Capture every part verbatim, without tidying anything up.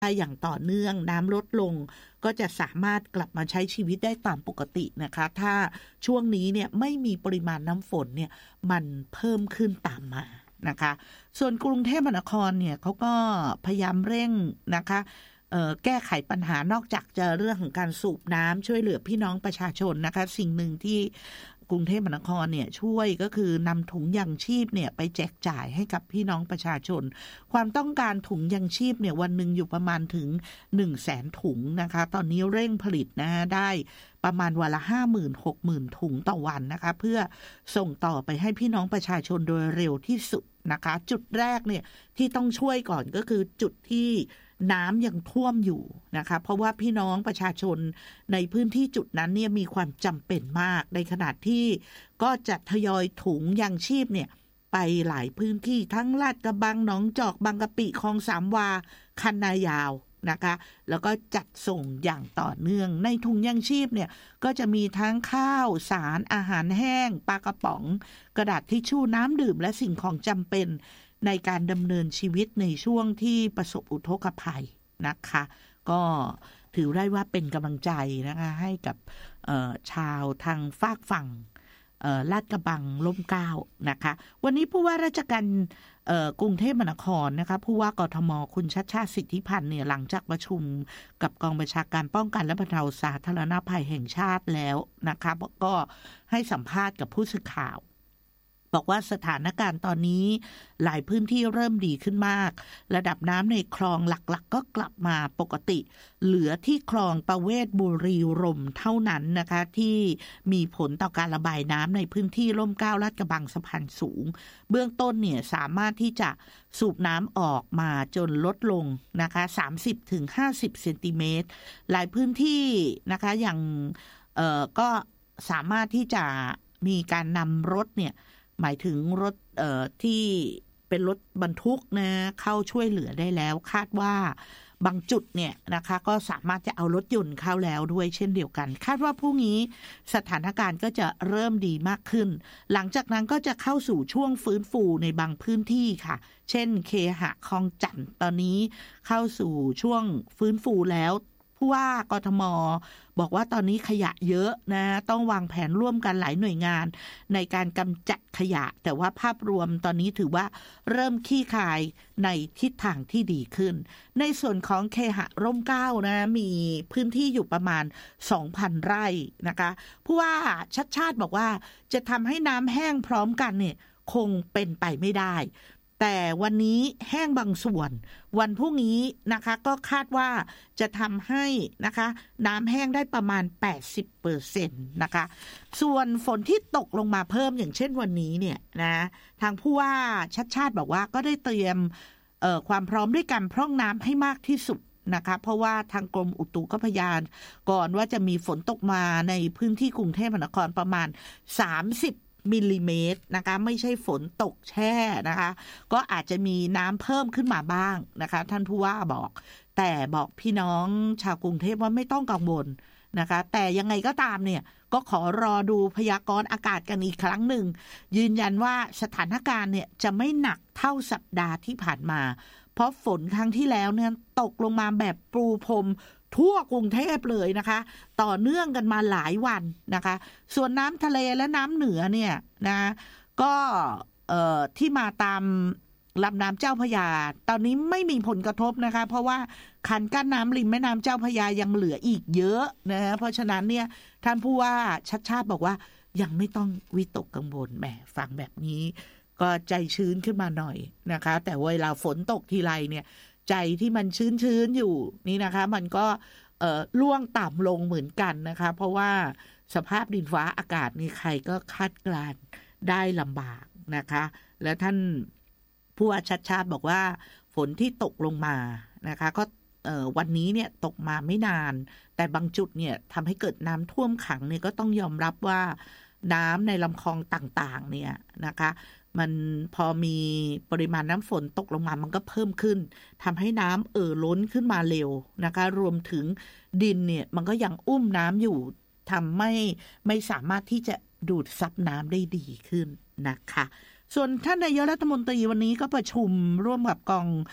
อย่างต่อเนื่องน้ำลดลงก็จะสามารถกลับมาใช้ชีวิตได้ตามปกตินะคะถ้าช่วงนี้เนี่ยไม่มีปริมาณน้ำฝนเนี่ยมันเพิ่มขึ้นตามมานะคะส่วนกรุงเทพมหานครเนี่ยเขาก็พยายามเร่งนะคะแก้ไขปัญหานอกจากจะเรื่องของการสูบน้ำช่วยเหลือพี่น้องประชาชนนะคะสิ่งหนึ่งที่กรุงเทพมหานครเนี่ยช่วยก็คือนำถุงยังชีพเนี่ยไปแจกจ่ายให้กับพี่น้องประชาชนความต้องการถุงยังชีพเนี่ยวันหนึ่งอยู่ประมาณถึง หนึ่งแสน ถุงนะคะตอนนี้เร่งผลิตนะได้ประมาณวันละ ห้าหมื่น หกหมื่น ถุงต่อวันนะคะเพื่อส่งต่อไปให้พี่น้องประชาชนโดยเร็วที่สุดนะคะจุดแรกเนี่ยที่ต้องช่วยก่อนก็คือจุดที่น้ำยังท่วมอยู่นะคะเพราะว่าพี่น้องประชาชนในพื้นที่จุดนั้นเนี่ยมีความจำเป็นมากในขณะที่ก็จะทยอยถุงยังชีพเนี่ยไปหลายพื้นที่ทั้งลาดกระบังหนองจอกบางกะปิคลองสามวาคันนายาวนะคะแล้วก็จัดส่งอย่างต่อเนื่องในถุงยังชีพเนี่ยก็จะมีทั้งข้าวสารอาหารแห้งปลากระป๋องกระดาษทิชชู่น้ำดื่มและสิ่งของจำเป็นในการดำเนินชีวิตในช่วงที่ประสบอุทกภัยนะคะก็ถือได้ว่าเป็นกำลังใจนะคะให้กับชาวทางฝากฝั่งลาดกระบังร่มเกล้านะคะวันนี้ผู้ว่าราชการกรุงเทพมหานครนะคะผู้ว่ากทมคุณชัชชาติสิทธิพันธ์เนี่ยหลังจากประชุมกับกองบัญชาการป้องกันและบรรเทาสาธารณภัยแห่งชาติแล้วนะคะก็ให้สัมภาษณ์กับผู้สื่อข่าวบอกว่าสถานการณ์ตอนนี้หลายพื้นที่เริ่มดีขึ้นมากระดับน้ำในคลองหลักๆ ก, ก็กลับมาปกติเหลือที่คลองประเวศบุรีรมย์เท่านั้นนะคะที่มีผลต่อการระบายน้ำในพื้นที่ร่มเกล้าลาดกระบังสะพานสูงเบื้องต้นเนี่ยสามารถที่จะสูบน้ำออกมาจนลดลงนะคะ สามสิบถึงห้าสิบ เซนติเมตรหลายพื้นที่นะคะอย่างเอ่อก็สามารถที่จะมีการนำรถเนี่ยหมายถึงรถเอ่อที่เป็นรถบรรทุกนะเข้าช่วยเหลือได้แล้วคาดว่าบางจุดเนี่ยนะคะก็สามารถจะเอารถยนต์เข้าแล้วด้วยเช่นเดียวกันคาดว่าพรุ่งนี้สถานการณ์ก็จะเริ่มดีมากขึ้นหลังจากนั้นก็จะเข้าสู่ช่วงฟื้นฟูในบางพื้นที่ค่ะเช่นเคหะคลองจันทน์ตอนนี้เข้าสู่ช่วงฟื้นฟูแล้วผู้ว่ากทมบอกว่าตอนนี้ขยะเยอะนะต้องวางแผนร่วมกันหลายหน่วยงานในการกำจัดขยะแต่ว่าภาพรวมตอนนี้ถือว่าเริ่มคลี่คลายในทิศทางที่ดีขึ้นในส่วนของเคหะร่มเกล้านะมีพื้นที่อยู่ประมาณ สองพัน ไร่นะคะผู้ว่าชัดชาติบอกว่าจะทำให้น้ำแห้งพร้อมกันเนี่ยคงเป็นไปไม่ได้แต่วันนี้แห้งบางส่วนวันพรุ่งนี้นะคะก็คาดว่าจะทำให้นะคะน้ำแห้งได้ประมาณ แปดสิบเปอร์เซ็นต์ นะคะส่วนฝนที่ตกลงมาเพิ่มอย่างเช่นวันนี้เนี่ยนะทางผู้ว่าชัดชาติบอกว่าก็ได้เตรียมเอ่อความพร้อมด้วยการพร่องน้ำให้มากที่สุดนะคะเพราะว่าทางกรมอุตุก็พยากรณ์ก่อนว่าจะมีฝนตกมาในพื้นที่กรุงเทพมหานครประมาณสามสิบมิลลิเมตรนะคะไม่ใช่ฝนตกแช่นะคะก็อาจจะมีน้ำเพิ่มขึ้นมาบ้างนะคะท่านผู้ว่าบอกแต่บอกพี่น้องชาวกรุงเทพว่าไม่ต้องกังวลนะคะแต่ยังไงก็ตามเนี่ยก็ขอรอดูพยากรณ์อากาศกันอีกครั้งหนึ่งยืนยันว่าสถานการณ์เนี่ยจะไม่หนักเท่าสัปดาห์ที่ผ่านมาเพราะฝนครั้งที่แล้วเนี่ยตกลงมาแบบปูพรมทั่วกรุงเทพเลยนะคะต่อเนื่องกันมาหลายวันนะคะส่วนน้ำทะเลและน้ำเหนือเนี่ยนะก็เอ่อที่มาตามลำน้ำเจ้าพระยาตอนนี้ไม่มีผลกระทบนะคะเพราะว่าคันกั้นน้ำริมแม่น้ำเจ้าพระยายังเหลืออีกเยอะนะเพราะฉะนั้นเนี่ยท่านผู้ว่าชัดชาติบอกว่ายังไม่ต้องวิตกกังวลแหมฟังแบบนี้ก็ใจชื้นขึ้นมาหน่อยนะคะแต่เวลาฝนตกทีไรเนี่ยใจที่มันชื้นๆอยู่นี่นะคะมันก็เอ่อล่วงต่ำลงเหมือนกันนะคะเพราะว่าสภาพดินฟ้าอากาศนี่ใครก็คาดการณ์ได้ลำบากนะคะและท่านผู้ว่าชัดชาติบอกว่าฝนที่ตกลงมานะคะก็เอ่อวันนี้เนี่ยตกมาไม่นานแต่บางจุดเนี่ยทำให้เกิดน้ำท่วมขังเนี่ยก็ต้องยอมรับว่าน้ำในลำคลองต่างๆเนี่ยนะคะมันพอมีปริมาณน้ำฝนตกลงมามันก็เพิ่มขึ้นทำให้น้ำเอ่อล้นขึ้นมาเร็วนะคะรวมถึงดินเนี่ยมันก็ยังอุ้มน้ำอยู่ทำไม่ไม่สามารถที่จะดูดซับน้ำได้ดีขึ้นนะคะส่วนท่านนายกรัฐมนตรีวันนี้ก็ประชุมร่วมกับกอง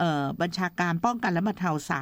บัญชาการป้องกันและบรรเทาสา